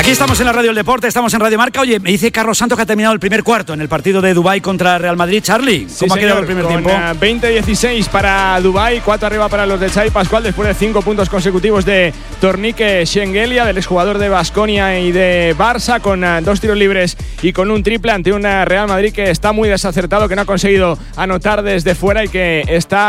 Aquí estamos en la Radio del Deporte, estamos en Radio Marca. Oye, me dice Carlos Santos que ha terminado el primer cuarto en el partido de Dubái contra Real Madrid. Charlie, ¿cómo ha quedado el primer tiempo? 20-16 para Dubái, 4 arriba para los de Xavi Pascual después de 5 puntos consecutivos de Tornique Shengelia, del exjugador de Baskonia y de Barça, con 2 tiros libres y con un triple ante un Real Madrid que está muy desacertado, que no ha conseguido anotar desde fuera y que está